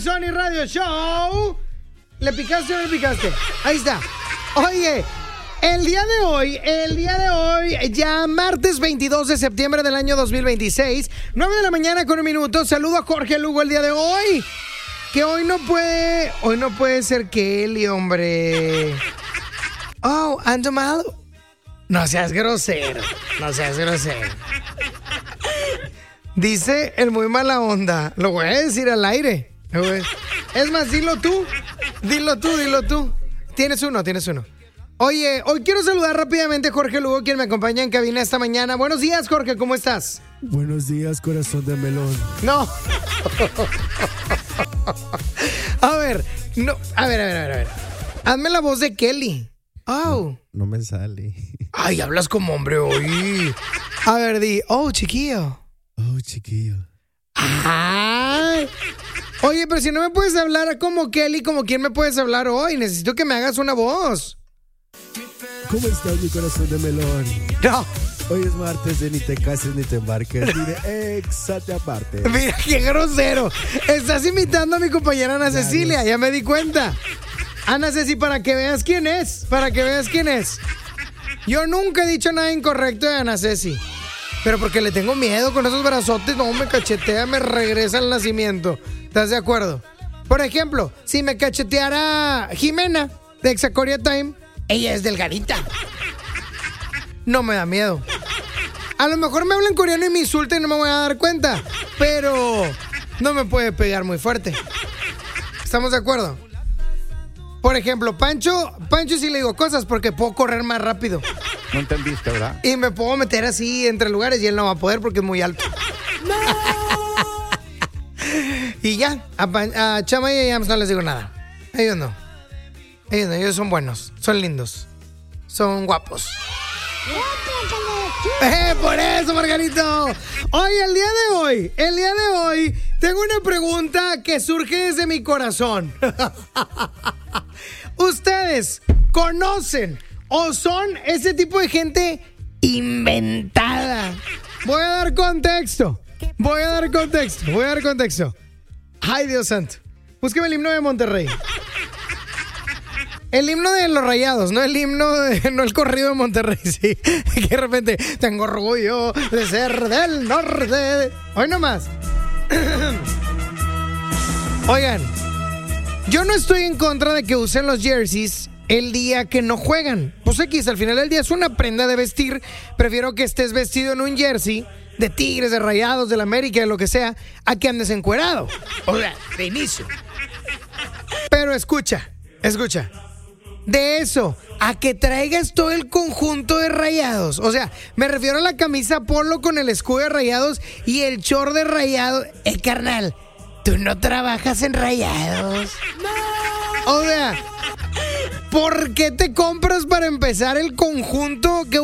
Sony Radio Show. ¿Le picaste o no le picaste? Ahí está. Oye, el día de hoy, ya martes 22 de septiembre del año 2026, 9 de la mañana con 1 minuto. Saludo a Jorge Lugo el día de hoy. Que hoy no puede ser Kelly, hombre. Oh, ¿ando malo? No seas grosero. Dice el muy mala onda. Lo voy a decir al aire. Es más, dilo tú. Tienes uno. Oye, hoy quiero saludar rápidamente a Jorge Lugo, quien me acompaña en cabina esta mañana. Buenos días, Jorge, ¿cómo estás? Buenos días, corazón de melón. No. A ver. Hazme la voz de Kelly. Oh. No me sale. Ay, hablas como hombre hoy. A ver, di, oh, chiquillo. Oh, chiquillo. Ay. Oye, pero si no me puedes hablar como Kelly, ¿como quién me puedes hablar hoy? Necesito que me hagas una voz. ¿Cómo estás, mi corazón de melón? No. Hoy es martes de ni te cases ni te embarques. Mire, éxate aparte. Mira, qué grosero. Estás imitando a mi compañera Ana Cecilia, ya me di cuenta. Ana Ceci, para que veas quién es. Yo nunca he dicho nada incorrecto de Ana Ceci. Pero porque le tengo miedo con esos brazotes, no me cachetea, me regresa al nacimiento. ¿Estás de acuerdo? Por ejemplo, si me cacheteara Jimena de Exacoria Time, ella es delgadita. No me da miedo. A lo mejor me habla en coreano y me insulta y no me voy a dar cuenta, pero no me puede pegar muy fuerte. ¿Estamos de acuerdo? Por ejemplo, Pancho sí le digo cosas porque puedo correr más rápido. No entendiste, ¿verdad? Y me puedo meter así entre lugares y él no va a poder porque es muy alto. ¡No! Y ya, a Chama y a Yams no les digo nada. Ellos no, ellos son buenos, son lindos, son guapos. Por eso, Margarito. Oye, el día de hoy tengo una pregunta que surge desde mi corazón. ¿Ustedes conocen o son ese tipo de gente inventada? Voy a dar contexto. Ay, Dios santo. Búsqueme el himno de Monterrey. El himno de los Rayados, no el corrido de Monterrey, sí. Que de repente tengo orgullo de ser del norte. Hoy nomás. Oigan, yo no estoy en contra de que usen los jerseys el día que no juegan. Pues X, al final del día es una prenda de vestir. Prefiero que estés vestido en un jersey de Tigres, de Rayados, del América, de lo que sea, a que andes encuerado. O sea, de inicio. Pero escucha. De eso, a que traigas todo el conjunto de Rayados. O sea, me refiero a la camisa polo con el escudo de Rayados y el short de Rayados. Carnal, tú no trabajas en Rayados. No. O sea, ¿por qué te compras para empezar el conjunto que